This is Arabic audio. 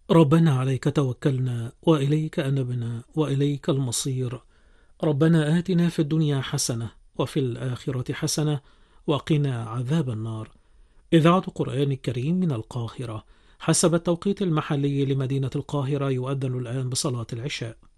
ربنا عليك توكلنا وإليك أنبنا وإليك المصير. ربنا آتنا في الدنيا حسنة وفي الآخرة حسنة وقنا عذاب النار. إذاعة القرآن الكريم من القاهرة. حسب التوقيت المحلي لمدينة القاهرة يؤذن الآن بصلاة العشاء.